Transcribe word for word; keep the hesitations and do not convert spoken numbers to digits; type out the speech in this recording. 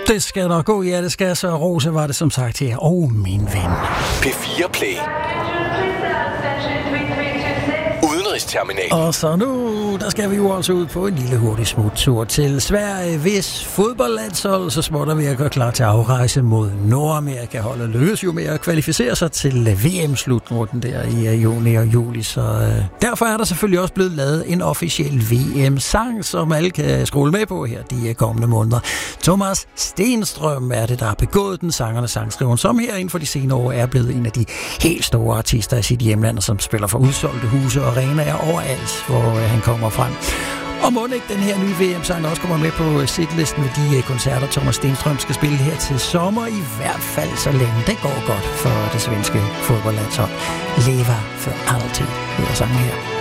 Det skal nok gå, ja, det skal så. Rose var det som sagt her. Åh, oh, min ven. P fire Play. Udenrigsterminal. Og så nu, der skal vi jo også ud på en lille hurtig smuttur til Sverige, hvis fodboldlandshold så småt er ved at gøre klar til afrejse mod Nordamerika. Holdet lykkes jo med at kvalificere sig til V M-slutrunden der i juni og juli, så øh, derfor er der selvfølgelig også blevet lavet en officiel V M-sang, som alle kan scrolle med på her de kommende måneder. Thomas Stenstrøm er det, der har begået den, sangerne sangskriven, som her inden for de senere år er blevet en af de helt store artister i sit hjemland, som spiller for udsolgte huse og arenaer overalt, hvor han kommer frem. Og må ikke den her nye V M-sang også kommer med på setlisten med de koncerter, Thomas Stenstrøm skal spille her til sommer, i hvert fald så længe det går godt for det svenske fodboldlandshold. Leva for altid, hedder sangen her.